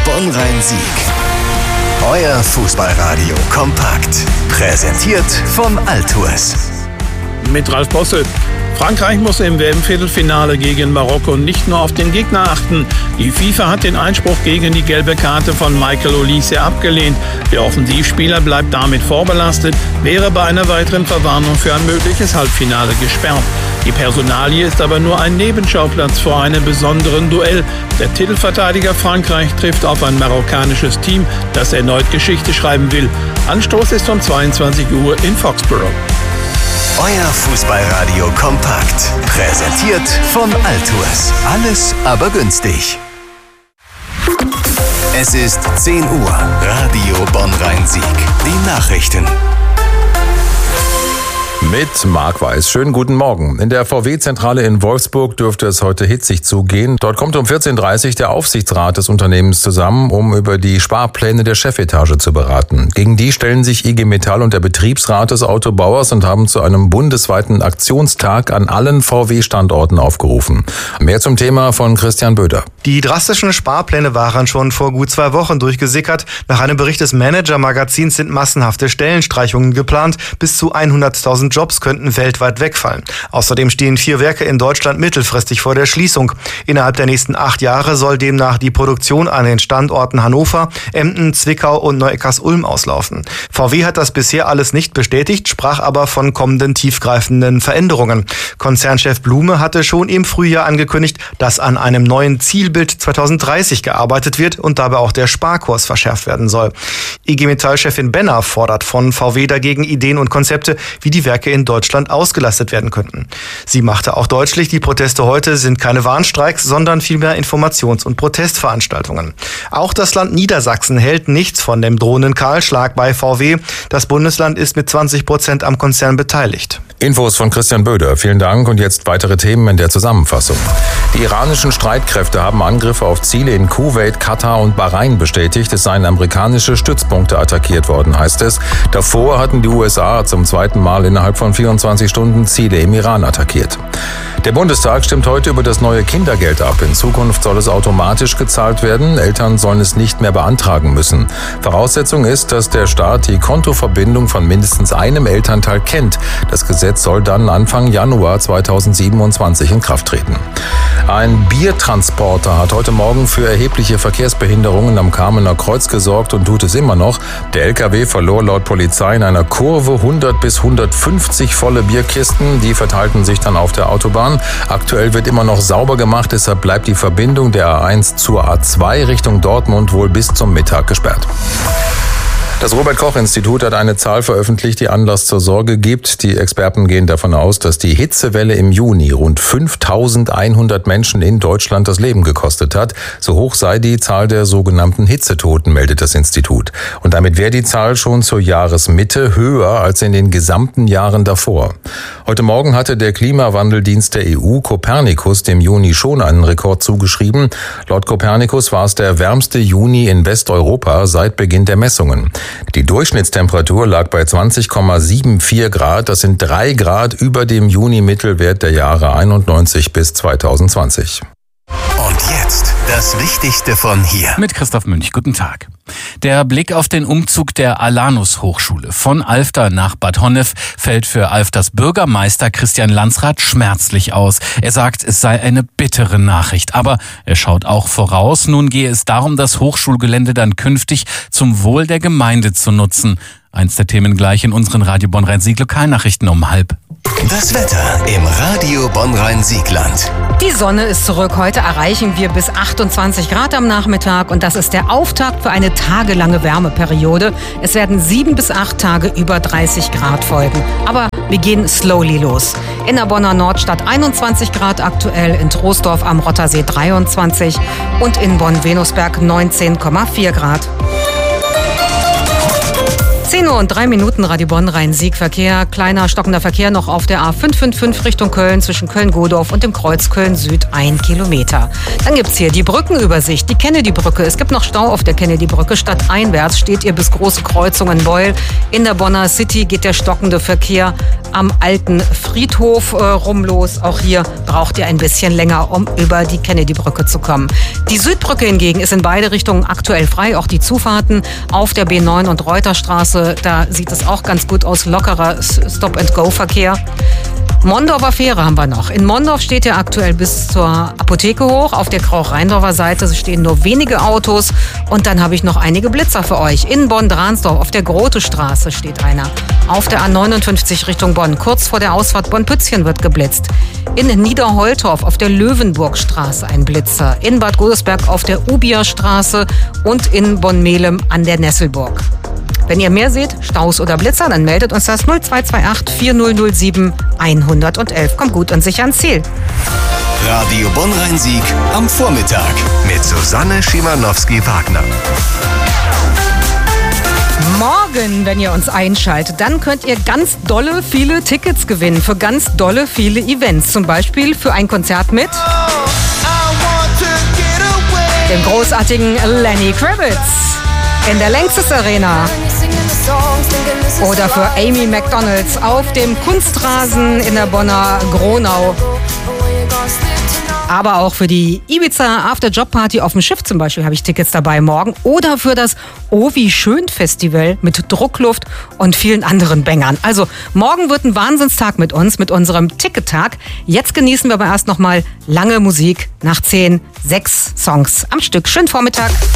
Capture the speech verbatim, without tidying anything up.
Bonn-Rhein-Sieg. Euer Fußballradio kompakt. Präsentiert von Altours. Mit Ralf Bosse. Frankreich muss im W M-Viertelfinale gegen Marokko nicht nur auf den Gegner achten. Die FIFA hat den Einspruch gegen die gelbe Karte von Michael Olise abgelehnt. Der Offensivspieler bleibt damit vorbelastet, wäre bei einer weiteren Verwarnung für ein mögliches Halbfinale gesperrt. Die Personalie ist aber nur ein Nebenschauplatz vor einem besonderen Duell. Der Titelverteidiger Frankreich trifft auf ein marokkanisches Team, das erneut Geschichte schreiben will. Anstoß ist um zweiundzwanzig Uhr in Foxborough. Euer Fußballradio kompakt. Präsentiert von Altours. Alles aber günstig. Es ist zehn Uhr. Radio Bonn-Rhein-Sieg. Die Nachrichten. Mit Marc Weiß. Schönen guten Morgen. In der V W-Zentrale in Wolfsburg dürfte es heute hitzig zugehen. Dort kommt um vierzehn Uhr dreißig der Aufsichtsrat des Unternehmens zusammen, um über die Sparpläne der Chefetage zu beraten. Gegen die stellen sich I G Metall und der Betriebsrat des Autobauers und haben zu einem bundesweiten Aktionstag an allen V W-Standorten aufgerufen. Mehr zum Thema von Christian Böder. Die drastischen Sparpläne waren schon vor gut zwei Wochen durchgesickert. Nach einem Bericht des Manager-Magazins sind massenhafte Stellenstreichungen geplant. Bis zu hunderttausend Jobs könnten weltweit wegfallen. Außerdem stehen vier Werke in Deutschland mittelfristig vor der Schließung. Innerhalb der nächsten acht Jahre soll demnach die Produktion an den Standorten Hannover, Emden, Zwickau und Neu-Eckers-Ulm auslaufen. V W hat das bisher alles nicht bestätigt, sprach aber von kommenden tiefgreifenden Veränderungen. Konzernchef Blume hatte schon im Frühjahr angekündigt, dass an einem neuen Zielbild zweitausenddreißig gearbeitet wird und dabei auch der Sparkurs verschärft werden soll. I G Metall-Chefin Benner fordert von V W dagegen Ideen und Konzepte, wie die Werke in Deutschland ausgelastet werden könnten. Sie machte auch deutlich, die Proteste heute sind keine Warnstreiks, sondern vielmehr Informations- und Protestveranstaltungen. Auch das Land Niedersachsen hält nichts von dem drohenden Kahlschlag bei V W. Das Bundesland ist mit zwanzig Prozent am Konzern beteiligt. Infos von Christian Böder. Vielen Dank und jetzt weitere Themen in der Zusammenfassung. Die iranischen Streitkräfte haben Angriffe auf Ziele in Kuwait, Katar und Bahrain bestätigt. Es seien amerikanische Stützpunkte attackiert worden, heißt es. Davor hatten die U S A zum zweiten Mal innerhalb von vierundzwanzig Stunden Ziele im Iran attackiert. Der Bundestag stimmt heute über das neue Kindergeld ab. In Zukunft soll es automatisch gezahlt werden. Eltern sollen es nicht mehr beantragen müssen. Voraussetzung ist, dass der Staat die Kontoverbindung von mindestens einem Elternteil kennt. Das Gesetz soll dann Anfang Januar zweitausendsiebenundzwanzig in Kraft treten. Ein Biertransporter hat heute Morgen für erhebliche Verkehrsbehinderungen am Kamener Kreuz gesorgt und tut es immer noch. Der L K W verlor laut Polizei in einer Kurve hundert bis hundertfünfzig volle Bierkisten. Die verteilten sich dann auf der Autobahn. Aktuell wird immer noch sauber gemacht, deshalb bleibt die Verbindung der A eins zur A zwei Richtung Dortmund wohl bis zum Mittag gesperrt. Das Robert-Koch-Institut hat eine Zahl veröffentlicht, die Anlass zur Sorge gibt. Die Experten gehen davon aus, dass die Hitzewelle im Juni rund fünftausendeinhundert Menschen in Deutschland das Leben gekostet hat. So hoch sei die Zahl der sogenannten Hitzetoten, meldet das Institut. Und damit wäre die Zahl schon zur Jahresmitte höher als in den gesamten Jahren davor. Heute Morgen hatte der Klimawandeldienst der E U Copernicus dem Juni schon einen Rekord zugeschrieben. Laut Copernicus war es der wärmste Juni in Westeuropa seit Beginn der Messungen. Die Durchschnittstemperatur lag bei zwanzig Komma vierundsiebzig Grad. Das sind drei Grad über dem Juni-Mittelwert der Jahre einundneunzig bis zweitausendzwanzig. Und jetzt das Wichtigste von hier. Mit Christoph Münch. Guten Tag. Der Blick auf den Umzug der Alanus-Hochschule von Alfter nach Bad Honnef fällt für Alfters Bürgermeister Christian Landsrath schmerzlich aus. Er sagt, es sei eine bittere Nachricht. Aber er schaut auch voraus. Nun gehe es darum, das Hochschulgelände dann künftig zum Wohl der Gemeinde zu nutzen. Eins der Themen gleich in unseren Radio Bonn-Rhein-Sieg Lokalnachrichten um halb. Das Wetter im Radio Bonn-Rhein-Siegland. Die Sonne ist zurück. Heute erreichen wir bis achtundzwanzig Grad am Nachmittag und das ist der Auftakt für eine tagelange Wärmeperiode. Es werden sieben bis acht Tage über dreißig Grad folgen. Aber wir gehen slowly los. In der Bonner Nordstadt einundzwanzig Grad aktuell, in Troisdorf am Rottersee dreiundzwanzig und in Bonn-Venusberg neunzehn Komma vier Grad. zehn Uhr und drei Minuten, Radio Bonn, Rhein-Sieg-Verkehr. Kleiner stockender Verkehr noch auf der A fünf fünf fünf Richtung Köln zwischen Köln-Godorf und dem Kreuz Köln-Süd, ein Kilometer. Dann gibt's hier die Brückenübersicht, die Kennedy-Brücke. Es gibt noch Stau auf der Kennedy-Brücke. Stadteinwärts steht ihr bis Große Kreuzung in Beul. In der Bonner City geht der stockende Verkehr am alten Friedhof äh, rum los. Auch hier braucht ihr ein bisschen länger, um über die Kennedy-Brücke zu kommen. Die Südbrücke hingegen ist in beide Richtungen aktuell frei. Auch die Zufahrten auf der B neun und Reuterstraße, da sieht es auch ganz gut aus. Lockerer Stop-and-Go-Verkehr. Mondorfer Fähre haben wir noch. In Mondorf steht ja aktuell bis zur Apotheke hoch. Auf der Krauch-Rheindorfer Seite stehen nur wenige Autos. Und dann habe ich noch einige Blitzer für euch. In Bonn-Dransdorf auf der Grote-Straße steht einer. Auf der A neunundfünfzig Richtung Bonn, kurz vor der Ausfahrt Bonn-Pützchen wird geblitzt. In Niederholtorf auf der Löwenburgstraße ein Blitzer. In Bad Godesberg auf der Ubierstraße und in Bonn-Melem an der Nesselburg. Wenn ihr mehr seht, Staus oder Blitzer, dann meldet uns das null zwei zwei acht vier null null sieben eins eins eins. Kommt gut und sicher ans Ziel. Radio Bonn-Rhein-Sieg am Vormittag mit Susanne Schimanowski-Wagner. Morgen, wenn ihr uns einschaltet, dann könnt ihr ganz dolle viele Tickets gewinnen für ganz dolle viele Events. Zum Beispiel für ein Konzert mit dem großartigen Lenny Kravitz in der Lanxess Arena. Oder für Amy McDonalds auf dem Kunstrasen in der Bonner Gronau. Aber auch für die Ibiza After Job Party auf dem Schiff zum Beispiel habe ich Tickets dabei morgen. Oder für das Oh wie schön Festival mit Druckluft und vielen anderen Bängern. Also morgen wird ein Wahnsinnstag mit uns, mit unserem Tickettag. Jetzt genießen wir aber erst noch mal lange Musik nach zehn, sechs Songs am Stück. Schönen Vormittag.